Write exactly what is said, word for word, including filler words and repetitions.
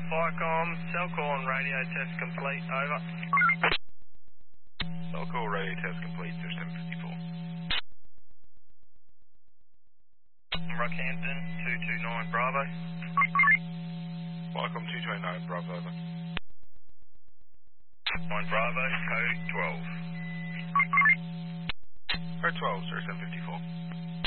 Firecom, cell call and radio test complete, over. Cell call radio test complete, zero seven fifty-four. Rockhampton, two two nine Bravo. Firecom two two nine Bravo, over. nine Bravo, code twelve. Code twelve, zero seven fifty-four.